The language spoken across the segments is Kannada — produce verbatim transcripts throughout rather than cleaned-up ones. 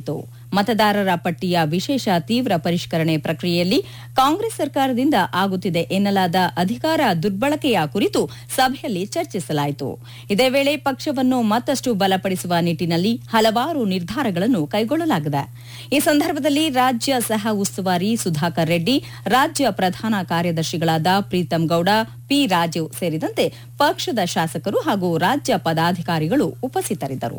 ನಡೆಯಿತು. ಮತದಾರರ ಪಟ್ಟಿಯ ವಿಶೇಷ ತೀವ್ರ ಪರಿಷ್ಕರಣೆ ಪ್ರಕ್ರಿಯೆಯಲ್ಲಿ ಕಾಂಗ್ರೆಸ್ ಸರ್ಕಾರದಿಂದ ಆಗುತ್ತಿದೆ ಎನ್ನಲಾದ ಅಧಿಕಾರ ದುರ್ಬಳಕೆಯ ಕುರಿತು ಸಭೆಯಲ್ಲಿ ಚರ್ಚಿಸಲಾಯಿತು. ಇದೇ ವೇಳೆ ಪಕ್ಷವನ್ನು ಮತ್ತಷ್ಟು ಬಲಪಡಿಸುವ ನಿಟ್ಟಿನಲ್ಲಿ ಹಲವಾರು ನಿರ್ಧಾರಗಳನ್ನು ಕೈಗೊಳ್ಳಲಾಗಿದೆ. ಈ ಸಂದರ್ಭದಲ್ಲಿ ರಾಜ್ಯ ಸಹ ಉಸ್ತುವಾರಿ ಸುಧಾಕರ್ ರೆಡ್ಡಿ, ರಾಜ್ಯ ಪ್ರಧಾನ ಕಾರ್ಯದರ್ಶಿಗಳಾದ ಪ್ರೀತಂ ಗೌಡ, ಪಿ ರಾಜೀವ್ ಸೇರಿದಂತೆ ಪಕ್ಷದ ಶಾಸಕರು ಹಾಗೂ ರಾಜ್ಯ ಪದಾಧಿಕಾರಿಗಳು ಉಪಸ್ಥಿತರಿದ್ದರು.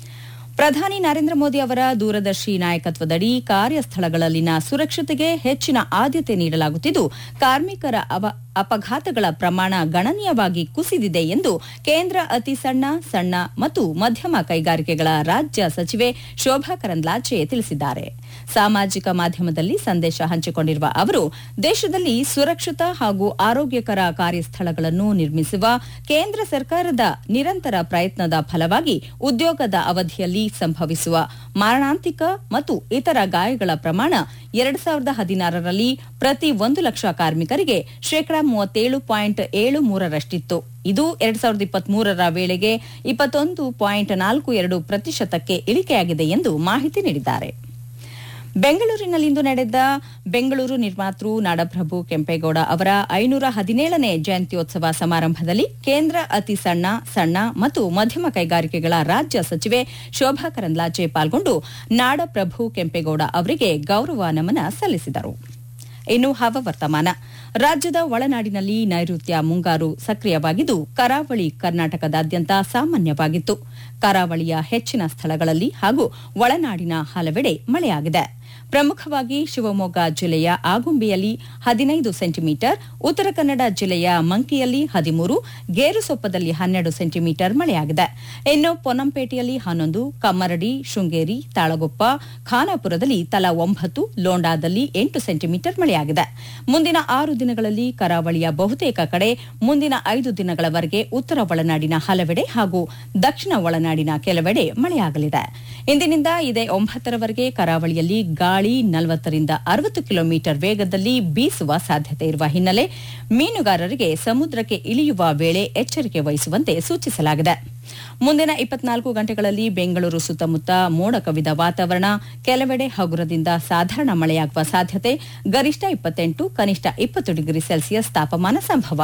ಪ್ರಧಾನಿ ನರೇಂದ್ರ ಮೋದಿ ಅವರ ದೂರದರ್ಶಿ ನಾಯಕತ್ವದಡಿ ಕಾರ್ಯಸ್ಥಳಗಳಲ್ಲಿನ ಸುರಕ್ಷತೆಗೆ ಹೆಚ್ಚಿನ ಆದ್ಯತೆ ನೀಡಲಾಗುತ್ತಿದ್ದು, ಕಾರ್ಮಿಕರ ಅಪಘಾತಗಳ ಪ್ರಮಾಣ ಗಣನೀಯವಾಗಿ ಕುಸಿದಿದೆ ಎಂದು ಕೇಂದ್ರ ಅತಿ ಸಣ್ಣ, ಸಣ್ಣ ಮತ್ತು ಮಧ್ಯಮ ಕೈಗಾರಿಕೆಗಳ ರಾಜ್ಯ ಸಚಿವೆ ಶೋಭಾ ಕರಂದ್ಲಾಜೆ ತಿಳಿಸಿದ್ದಾರೆ. ಸಾಮಾಜಿಕ ಮಾಧ್ಯಮದಲ್ಲಿ ಸಂದೇಶ ಹಂಚಿಕೊಂಡಿರುವ ಅವರು, ದೇಶದಲ್ಲಿ ಸುರಕ್ಷಿತ ಹಾಗೂ ಆರೋಗ್ಯಕರ ಕಾರ್ಯಸ್ಥಳಗಳನ್ನು ನಿರ್ಮಿಸುವ ಕೇಂದ್ರ ಸರ್ಕಾರದ ನಿರಂತರ ಪ್ರಯತ್ನದ ಫಲವಾಗಿ ಉದ್ಯೋಗದ ಅವಧಿಯಲ್ಲಿ ಸಂಭವಿಸುವ ಮಾರಣಾಂತಿಕ ಮತ್ತು ಇತರ ಗಾಯಗಳ ಪ್ರಮಾಣ ಎರಡು ಸಾವಿರದ ಹದಿನಾರರಲ್ಲಿ ಪ್ರತಿ ಒಂದು ಲಕ್ಷ ಕಾರ್ಮಿಕರಿಗೆ ಶೇಕಡಾ ಮೂವತ್ತೇಳು ಪಾಯಿಂಟ್ ಏಳು ಮೂರರಷ್ಟಿತ್ತು. ಇದು ಎರಡು ಸಾವಿರದ ಇಪ್ಪತ್ಮೂರರ ವೇಳೆಗೆ ಇಪ್ಪತ್ತೊಂದು ಪಾಯಿಂಟ್ ನಾಲ್ಕು ಎರಡು ಪ್ರತಿಶತಕ್ಕೆ ಇಳಿಕೆಯಾಗಿದೆ ಎಂದು ಮಾಹಿತಿ ನೀಡಿದ್ದಾರೆ. ಬೆಂಗಳೂರಿನಲ್ಲಿಂದು ನಡೆದ ಬೆಂಗಳೂರು ನಿರ್ಮಾತೃ ನಾಡಪ್ರಭು ಕೆಂಪೇಗೌಡ ಅವರ ಐನೂರ ಹದಿನೇಳನೇ ಜಯಂತ್ಯೋತ್ಸವ ಸಮಾರಂಭದಲ್ಲಿ ಕೇಂದ್ರ ಅತಿ ಸಣ್ಣ, ಸಣ್ಣ ಮತ್ತು ಮಧ್ಯಮ ಕೈಗಾರಿಕೆಗಳ ರಾಜ್ಯ ಸಚಿವೆ ಶೋಭಾ ಕರಂದ್ಲಾಜೆ ಪಾಲ್ಗೊಂಡು ನಾಡಪ್ರಭು ಕೆಂಪೇಗೌಡ ಅವರಿಗೆ ಗೌರವ ನಮನ ಸಲ್ಲಿಸಿದರು. ಇನ್ನು ಹವಾವರ್ತಮಾನ. ರಾಜ್ಯದ ಒಳನಾಡಿನಲ್ಲಿ ನೈಋತ್ಯ ಮುಂಗಾರು ಸಕ್ರಿಯವಾಗಿದ್ದು, ಕರಾವಳಿ ಕರ್ನಾಟಕದಾದ್ಯಂತ ಸಾಮಾನ್ಯವಾಗಿತ್ತು. ಕರಾವಳಿಯ ಹೆಚ್ಚಿನ ಸ್ಥಳಗಳಲ್ಲಿ ಹಾಗೂ ಒಳನಾಡಿನ ಹಲವೆಡೆ ಮಳೆಯಾಗಿದೆ. ಪ್ರಮುಖವಾಗಿ ಶಿವಮೊಗ್ಗ ಜಿಲ್ಲೆಯ ಆಗುಂಬೆಯಲ್ಲಿ ಹದಿನೈದು ಸೆಂಟಿಮೀಟರ್, ಉತ್ತರ ಕನ್ನಡ ಜಿಲ್ಲೆಯ ಮಂಕಿಯಲ್ಲಿ ಹದಿಮೂರು, ಗೇರುಸೊಪ್ಪದಲ್ಲಿ ಹನ್ನೆರಡು ಸೆಂಟಿಮೀಟರ್ ಮಳೆಯಾಗಿದೆ. ಇನ್ನು ಪೊನ್ನಂಪೇಟೆಯಲ್ಲಿ ಹನ್ನೊಂದು, ಕಮ್ಮರಡಿ, ಶೃಂಗೇರಿ, ತಾಳಗುಪ್ಪ, ಖಾನಾಪುರದಲ್ಲಿ ತಲಾ ಒಂಬತ್ತು, ಲೋಂಡಾದಲ್ಲಿ ಎಂಟು ಸೆಂಟಿಮೀಟರ್ ಮಳೆಯಾಗಿದೆ. ಮುಂದಿನ ಆರು ದಿನಗಳಲ್ಲಿ ಕರಾವಳಿಯ ಬಹುತೇಕ ಕಡೆ, ಮುಂದಿನ ಐದು ದಿನಗಳವರೆಗೆ ಉತ್ತರ ಒಳನಾಡಿನ ಹಲವೆಡೆ ಹಾಗೂ ದಕ್ಷಿಣ ಒಳನಾಡಿನ ಕೆಲವೆಡೆ ಮಳೆಯಾಗಲಿದೆ. ಇಂದಿನಿಂದ ಇದೇ ಒಂಬತ್ತರವರೆಗೆ ಕರಾವಳಿಯಲ್ಲಿ ಗಾಳಿ ನಲವತ್ತರಿಂದ ಅರವತ್ತು ಕಿಲೋಮೀಟರ್ ವೇಗದಲ್ಲಿ ಬೀಸುವ ಸಾಧ್ಯತೆ ಇರುವ ಹಿನ್ನೆಲೆ ಮೀನುಗಾರರಿಗೆ ಸಮುದ್ರಕ್ಕೆ ಇಳಿಯುವ ವೇಳೆ ಎಚ್ಚರಿಕೆ ವಹಿಸುವಂತೆ ಸೂಚಿಸಲಾಗಿದೆ. ಮುಂದಿನ ಇಪ್ಪತ್ನಾಲ್ಕು ಗಂಟೆಗಳಲ್ಲಿ ಬೆಂಗಳೂರು ಸುತ್ತಮುತ್ತ ಮೋಡ ಕವಿದ ವಾತಾವರಣ, ಕೆಲವೆಡೆ ಹಗುರದಿಂದ ಸಾಧಾರಣ ಮಳೆಯಾಗುವ ಸಾಧ್ಯತೆ, ಗರಿಷ್ಠ ಇಪ್ಪತ್ತೆಂಟು, ಕನಿಷ್ಠ ಇಪ್ಪತ್ತು ಡಿಗ್ರಿ ಸೆಲ್ಸಿಯಸ್ ತಾಪಮಾನ ಸಂಭವ.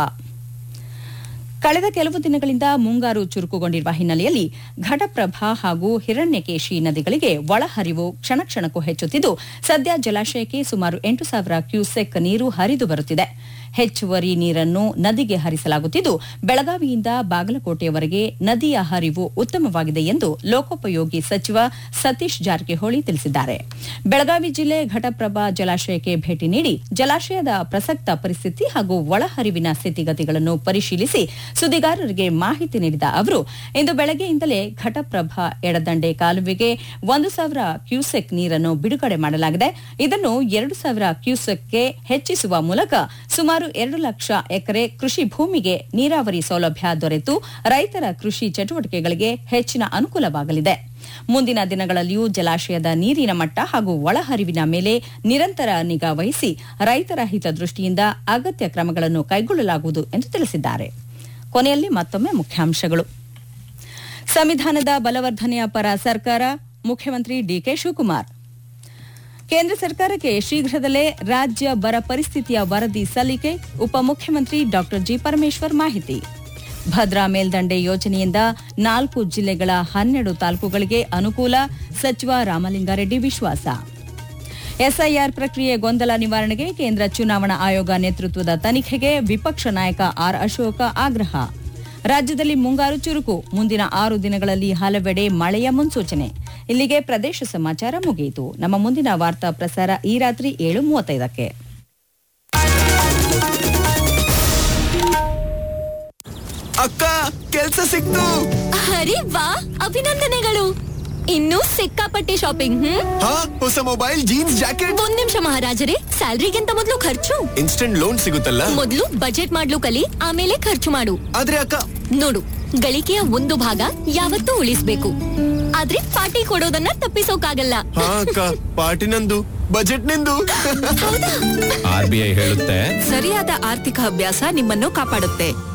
ಕಳೆದ ಕೆಲವು ದಿನಗಳಿಂದ ಮುಂಗಾರು ಚುರುಕುಗೊಂಡಿರುವ ಹಿನ್ನೆಲೆಯಲ್ಲಿ ಘಟಪ್ರಭಾ ಹಾಗೂ ಹಿರಣ್ಯಕೇಶಿ ನದಿಗಳಿಗೆ ಒಳಹರಿವು ಕ್ಷಣ ಕ್ಷಣಕ್ಕೂ ಹೆಚ್ಚುತ್ತಿದ್ದು, ಸದ್ಯ ಜಲಾಶಯಕ್ಕೆ ಸುಮಾರು ಎಂಟು ಸಾವಿರ ಕ್ಯೂಸೆಕ್ ನೀರು ಹರಿದು ಬರುತ್ತಿದೆ. ಹೆಚ್ಚುವರಿ ನೀರನ್ನು ನದಿಗೆ ಹರಿಸಲಾಗುತ್ತಿದ್ದು, ಬೆಳಗಾವಿಯಿಂದ ಬಾಗಲಕೋಟೆಯವರೆಗೆ ನದಿಯ ಹರಿವು ಉತ್ತಮವಾಗಿದೆ ಎಂದು ಲೋಕೋಪಯೋಗಿ ಸಚಿವ ಸತೀಶ್ ಜಾರಕಿಹೊಳಿ ತಿಳಿಸಿದ್ದಾರೆ. ಬೆಳಗಾವಿ ಜಿಲ್ಲೆ ಘಟಪ್ರಭಾ ಜಲಾಶಯಕ್ಕೆ ಭೇಟಿ ನೀಡಿ ಜಲಾಶಯದ ಪ್ರಸಕ್ತ ಪರಿಸ್ಥಿತಿ ಹಾಗೂ ಒಳಹರಿವಿನ ಸ್ಥಿತಿಗತಿಗಳನ್ನು ಪರಿಶೀಲಿಸಿ ಸುದ್ದಿಗಾರರಿಗೆ ಮಾಹಿತಿ ನೀಡಿದ ಅವರು, ಇಂದು ಬೆಳಗ್ಗೆಯಿಂದಲೇ ಘಟಪ್ರಭಾ ಎಡದಂಡೆ ಕಾಲುವೆಗೆ ಒಂದು ಸಾವಿರ ಕ್ಯೂಸೆಕ್ ನೀರನ್ನು ಬಿಡುಗಡೆ ಮಾಡಲಾಗಿದೆ. ಇದನ್ನು ಎರಡು ಸಾವಿರ ಕ್ಯೂಸೆಕ್ಗೆ ಹೆಚ್ಚಿಸುವ ಮೂಲಕ ಸುಮಾರು ಎರಡು ಲಕ್ಷ ಎಕರೆ ಕೃಷಿ ಭೂಮಿಗೆ ನೀರಾವರಿ ಸೌಲಭ್ಯ ದೊರೆತು ರೈತರ ಕೃಷಿ ಚಟುವಟಿಕೆಗಳಿಗೆ ಹೆಚ್ಚಿನ ಅನುಕೂಲವಾಗಲಿದೆ. ಮುಂದಿನ ದಿನಗಳಲ್ಲಿಯೂ ಜಲಾಶಯದ ನೀರಿನ ಮಟ್ಟ ಹಾಗೂ ಒಳಹರಿವಿನ ಮೇಲೆ ನಿರಂತರ ನಿಗಾ ವಹಿಸಿ ರೈತರ ಹಿತದೃಷ್ಟಿಯಿಂದ ಅಗತ್ಯ ಕ್ರಮಗಳನ್ನು ಕೈಗೊಳ್ಳಲಾಗುವುದು ಎಂದು ತಿಳಿಸಿದ್ದಾರೆ. ಕೊನೆಯಲ್ಲಿ ಮತ್ತೊಮ್ಮೆ ಮುಖ್ಯಾಂಶಗಳು. ಸಂವಿಧಾನದ ಬಲವರ್ಧನೆಯ ಪರ ಸರ್ಕಾರ, ಮುಖ್ಯಮಂತ್ರಿ ಡಿಕೆ ಶಿವಕುಮಾರ್. ಕೇಂದ್ರ ಸರ್ಕಾರಕ್ಕೆ ಶೀಘ್ರದಲ್ಲೇ ರಾಜ್ಯ ಬರ ಪರಿಸ್ಥಿತಿಯ ವರದಿ ಸಲ್ಲಿಕೆ, ಉಪಮುಖ್ಯಮಂತ್ರಿ ಡಾ ಜಿ ಪರಮೇಶ್ವರ್ ಮಾಹಿತಿ. ಭದ್ರಾ ಮೇಲ್ದಂಡೆ ಯೋಜನೆಯಿಂದ ನಾಲ್ಕು ಜಿಲ್ಲೆಗಳ ಹನ್ನೆರಡು ತಾಲೂಕುಗಳಿಗೆ ಅನುಕೂಲ, ಸಚಿವ ರಾಮಲಿಂಗಾರೆಡ್ಡಿ ವಿಶ್ವಾಸ. ಎಸ್ಐಆರ್ ಪ್ರಕ್ರಿಯೆ ಗೊಂದಲ ನಿವಾರಣೆಗೆ ಕೇಂದ್ರ ಚುನಾವಣಾ ಆಯೋಗ ನೇತೃತ್ವದ ತನಿಖೆಗೆ ವಿಪಕ್ಷ ನಾಯಕ ಆರ್ ಅಶೋಕ ಆಗ್ರಹ. ರಾಜ್ಯದಲ್ಲಿ ಮುಂಗಾರು ಚುರುಕು, ಮುಂದಿನ ಆರು ದಿನಗಳಲ್ಲಿ ಹಲವೆಡೆ ಮಳೆಯ ಮುನ್ಸೂಚನೆ. ಇಲ್ಲಿಗೆ ಪ್ರದೇಶ ಸಮಾಚಾರ ಮುಗಿಯಿತು. ನಮ್ಮ ಮುಂದಿನ ವಾರ್ತಾ ಪ್ರಸಾರ ಈ ರಾತ್ರಿ ಏಳು ಮೂವತ್ತೈದಕ್ಕೆ. ಅಕ್ಕ, ಕೆಲ್ಸ ಸಿಕ್ತು. ಅರೆ ವಾ, ಅಭಿನಂದನೆಗಳು. ಇನ್ನೂ ಸಿಕ್ಕಾಪಟ್ಟೆ ಶಾಪಿಂಗ್. ಹ್ಮ್ ಹೊಸ ಮೊಬೈಲ್, ಜೀನ್ಸ್, ಜಾಕೆಟ್. ಒಂದ್ ನಿಮಿಷ ಮಹಾರಾಜರೇ, ಸ್ಯಾಲ್ರಿಗಿಂತ ಮೊದಲು ಖರ್ಚು. ಇನ್ಸ್ಟೆಂಟ್ ಲೋನ್ ಸಿಗುತ್ತಲ್ಲ. ಮೊದಲು ಬಜೆಟ್ ಮಾಡ್ಲು ಕಲಿ, ಆಮೇಲೆ ಖರ್ಚು ಮಾಡು. ಆದ್ರೆ ಅಕ್ಕ, ನೋಡು, ಗಳಿಕೆಯ ಒಂದು ಭಾಗ ಯಾವತ್ತೂ ಉಳಿಸ್ಬೇಕು, ಆದ್ರೆ ಪಾರ್ಟಿ ಕೊಡೋದನ್ನ ತಪ್ಪಿಸೋಕಾಗಲ್ಲ. ಹಾ ಅಕ್ಕ, ಪಾರ್ಟಿ ನಂದು, ಬಜೆಟ್ ನಿಂದು. ಹೌದಾ? ಆರ್ ಬಿ ಐ ಹೇಳುತ್ತೆ, ಸರಿಯಾದ ಆರ್ಥಿಕ ಅಭ್ಯಾಸ ನಿಮ್ಮನ್ನು ಕಾಪಾಡುತ್ತೆ.